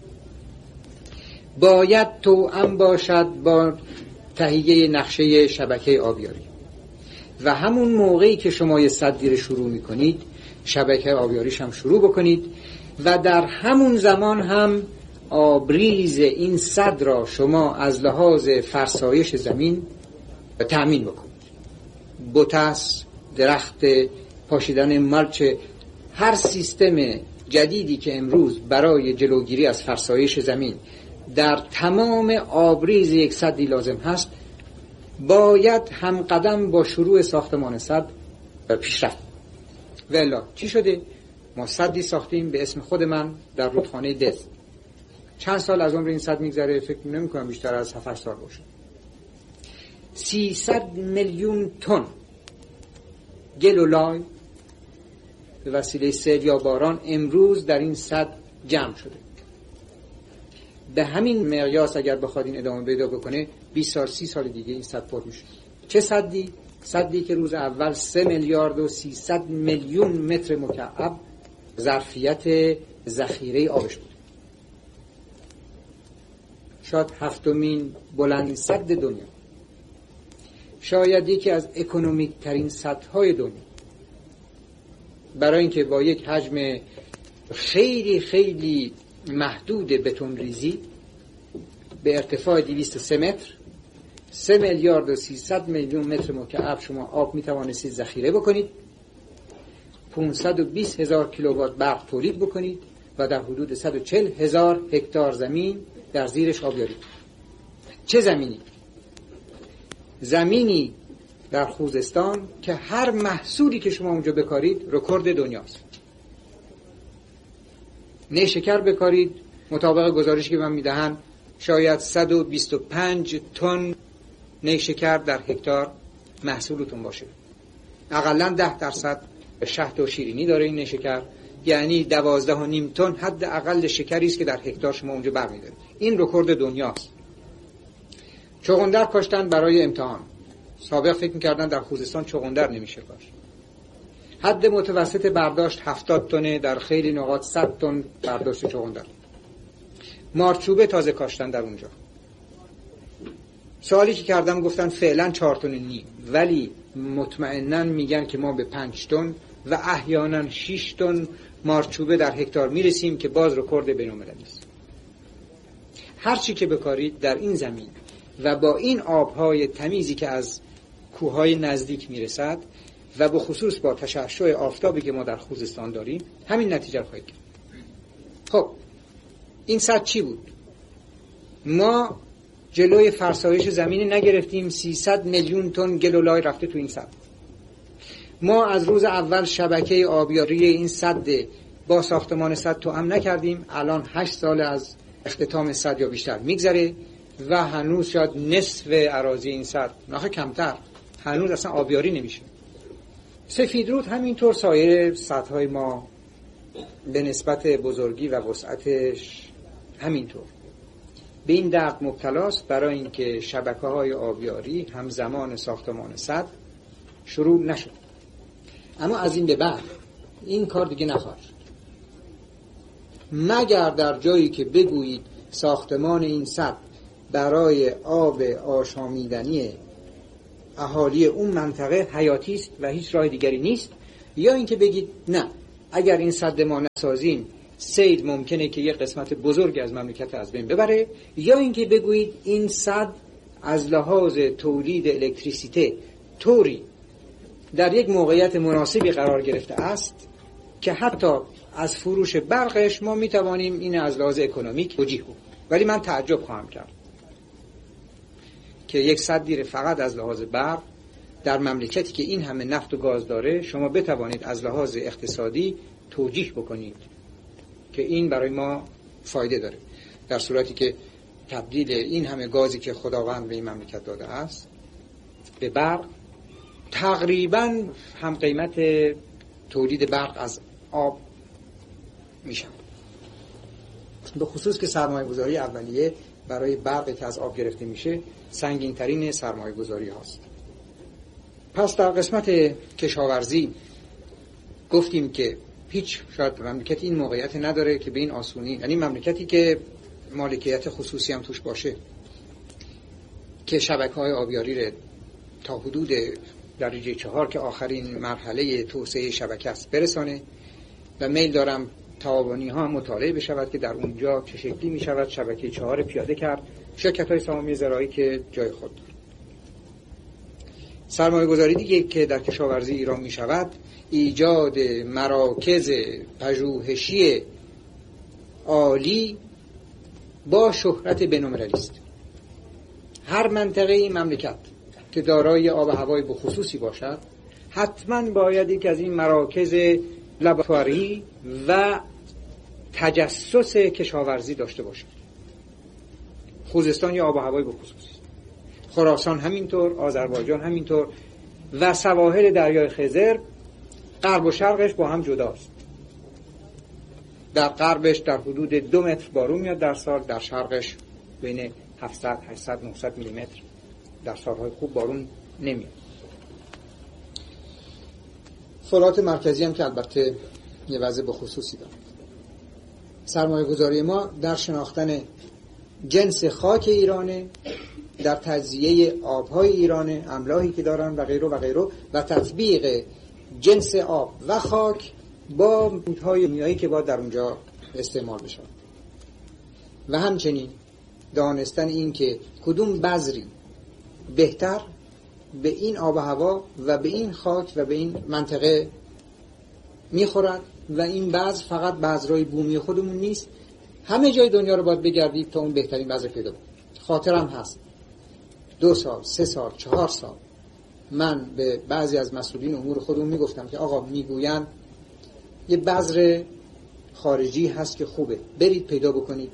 باید توأم باشد با تهیه نقشه شبکه آبیاری و همون موقعی که شما یه سدی رو شروع میکنید شبکه آبیاریش هم شروع بکنید و در همون زمان هم آبریز این سد را شما از لحاظ فرسایش زمین تأمین بکنید. بوتس، درخت، پاشیدن ملچ، هر سیستم جدیدی که امروز برای جلوگیری از فرسایش زمین در تمام آبریز یک سدی لازم هست، باید هم قدم با شروع ساختمان سد پیشرفت. والا چی شده؟ ما سدی ساختیم به اسم خود من در رودخانه دز. چند سال از عمر این سد میگذره؟ فکر نمی‌کنم بیشتر از 7-8 سال باشه. 300 میلیون تن گل و لای به وسیله سیل یا باران امروز در این سد جمع شده. به همین مقیاس اگر بخواد این ادامه پیدا بکنه 20 سال 30 سال دیگه این سد پر میشه. چه سدی؟ سدی که روز اول 3 میلیارد و 300 میلیون متر مکعب ظرفیت ذخیره آبش بود. شاید 7مین بلند سد دنیا، شاید یکی از اکونومیک ترین سدهای دنیا، برای اینکه با یک حجم خیلی خیلی محدود بتون ریزی به ارتفاع 203 متر 3 میلیارد و 300 میلیون متر مکعب شما آب میتوانستید ذخیره بکنید، 520,000 کیلووات برق تولید بکنید و در حدود 140,000 هکتار زمین در زیرش آبیاری. چه زمینی؟ زمینی در خوزستان که هر محصولی که شما اونجا بکارید رکورد دنیاست. نیشکر بکارید، مطابق گزارشی که من میدهن شاید 125 تن نیشکر در هکتار محصولتون باشه. اقلا 10% شهد و شیرینی داره این نیشکر، یعنی 12.5 تن حد اقل شکری است که در هکتار شما اونجا برمی‌دارید. این رکورد دنیاست. چغندر کاشتن برای امتحان. سابق فکر می‌کردن در خوزستان چغندر نمیشه کاشت. حد متوسط برداشت 70 تن، در خیلی نقاط 100 تن برداشت چغندر. مارچوبه تازه کاشتن در اونجا. سوالی که کردم گفتن فعلا 4.5 تن، ولی مطمئناً میگن که ما به 5 تن و احیانا 6 تن مارچوبه در هکتار میرسیم که باز رکورد بین‌المللی است. هر چی که بکارید در این زمین و با این آبهای تمیزی که از کوههای نزدیک میرسد و به خصوص با تشعشع آفتابی که ما در خوزستان داریم همین نتیجه رو خواهید گرفت. خب این سد چی بود؟ ما جلوی فرسایش زمین نگرفتیم، 300 میلیون تن گل و لای رفته تو این سد. ما از روز اول شبکه آبیاری این سد با ساختمان سد توأم نکردیم. الان 8 سال از اختتام سد یا بیشتر میگذره و هنوز شاید نصف اراضی این سد، نه کمتر، هنوز اصلا آبیاری نمیشه. سفیدرود همینطور، سایر سدهای ما به نسبت بزرگی و وسعتش همینطور به این درد مبتلاست، برای اینکه شبکه‌های آبیاری همزمان ساختمان سد شروع نشد. اما از این به بعد این کار دیگه نخواهد شد. مگر در جایی که بگویید ساختمان این سد برای آب آشامیدنی اهالی اون منطقه حیاتی است و هیچ راه دیگری نیست، یا اینکه بگید نه، اگر این سد ما نسازیم سیل ممکنه که یک قسمت بزرگ از مملکت از بین ببره، یا اینکه بگویید این سد از لحاظ تولید الکتریسیته طوری در یک موقعیت مناسبی قرار گرفته است که حتی از فروش برقش ما میتوانیم این از لحاظ اکونومیک توجیه کنیم. ولی من تعجب خواهم کرد که یک سدی فقط از لحاظ برق در مملکتی که این همه نفت و گاز داره شما بتوانید از لحاظ اقتصادی توجیه بکنید که این برای ما فایده داره، در صورتی که تبدیل این همه گازی که خداوند به این مملکت داده است به برق تقریبا هم قیمت تولید برق از آب میشه. به خصوص که سرمایه گذاری اولیه برای برقی که از آب گرفته میشه سنگین ترین سرمایه گذاری هاست. پس در قسمت کشاورزی گفتیم که هیچ شاید مملکتی این موقعیت نداره که به این آسونی، یعنی مملکتی که مالکیت خصوصی هم توش باشه که شبکه‌های آبیاری رو تا حدود درجه 4 که آخرین مرحله توسعه شبکه است برسانه و میل دارم تعاونی ها مطالعه بشود که در اونجا چه شکلی می شود شبکه 4 پیاده کرد، شرکت های سهامی زراعی که جای خود دارد. سرمایه گذاری دیگه که در کشاورزی ایران می شود ایجاد مراکز پژوهشی عالی با شهرت بین‌المللی است. هر منطقه این مملکت که دارای آب و هوای بخصوصی باشد حتما باید یک از این مراکز لابراتواری و تجسس کشاورزی داشته باشد. خوزستان یا آب و هوای بخصوصی، خراسان همینطور، آذربایجان همینطور و سواحل دریای خزر غرب و شرقش با هم جداست. در غربش در حدود 2 متر بارون میاد در سال، در شرقش بین 700 800 900 میلی متر در سالهای خوب بارون نمیاد. فولاد مرکزی هم که البته یه وضع بخصوصی داره. سرمایه گذاری ما در شناختن جنس خاک ایرانه، در تجزیه آبهای ایرانه، املاحی که دارن و غیره و غیره، و تطبیق جنس آب و خاک با مدهای میایی که باید در اونجا استعمال بشه و همچنین دانستن این که کدوم بذری بهتر به این آب و هوا و به این خاک و به این منطقه میخورد و این بذر فقط بذرهای بومی خودمون نیست، همه جای دنیا رو باید بگردید تا اون بهترین بذر پیدا کنید. خاطرم هست 2 سال 3 سال 4 سال من به بعضی از مسئولین امور خودمون میگفتم که آقا میگوین یه بذر خارجی هست که خوبه، برید پیدا بکنید.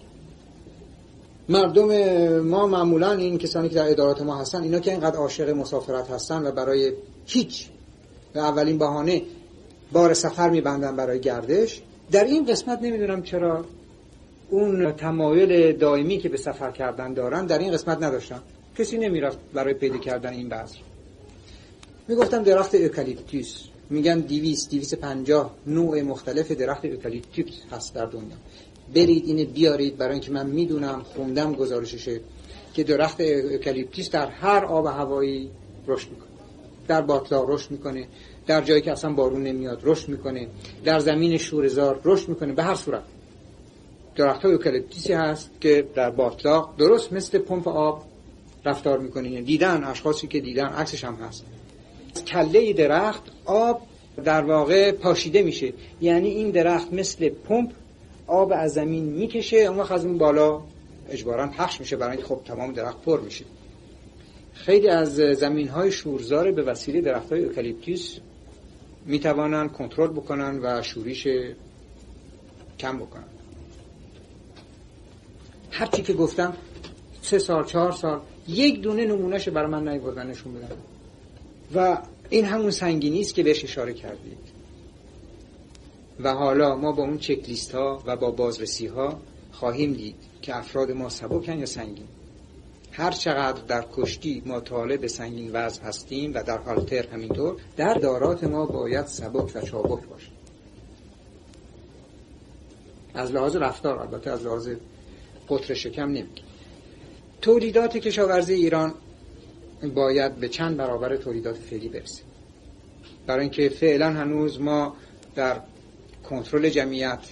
مردم ما معمولا این کسانی که در ادارات ما هستن اینا که اینقدر عاشق مسافرت هستن و برای هیچ و اولین بهانه بار سفر میبندن برای گردش، در این قسمت نمیدونم چرا اون تمایل دائمی که به سفر کردن دارن در این قسمت نداشتن. کسی نمیرفت برای پیدا کردن این بذر. میگفتم درخت اوکالیپتوس، میگن 200-250 نوع مختلف درخت اوکالیپتوس هست در دنیا، برید اینو بیارید، برای اینکه من میدونم خوندم گزارششه که درخت اوکالیپتوس در هر آب و هوایی رشد میکنه. در باطلاق رشد میکنه، در جایی که اصلا بارون نمیاد رشد میکنه، در زمین شوره‌زار رشد میکنه. به هر صورت درخت اوکالیپتوسی هست که در باطلاق درست مثل پمپ آب رفتار میکنه. دیدن اشخاصی که دیدن عکسش هم هست. کله درخت آب در واقع پاشیده میشه، یعنی این درخت مثل پمپ آب از زمین میکشه، اون وقت از اون بالا اجباراً پخش میشه برای اینکه خب تمام درخت پر میشه. خیلی از زمین‌های شورزار به وسیله درخت‌های اوکالیپتوس میتوانن کنترل بکنن و شوریش کم بکنن. هرچی که گفتم 3 سال 4 سال یک دونه نمونهش برای من نیاوردن نشون بدن و این همون سنگینی است که بهش اشاره کردید. و حالا ما با اون چک لیست ها و با بازرسی ها خواهیم دید که افراد ما سبکن یا سنگین. هر چقدر در کشتی ما طالب سنگین وزن هستیم و در هالتر همینطور، در دارات ما باید سبک و چابک باشه. از لحاظ رفتار، البته از لحاظ قطر شکم نمیگیم. تولیدات کشاورزی ایران باید به چند برابر تولیدات فعلی برسه، برای اینکه فعلا هنوز ما در کنترل جمعیت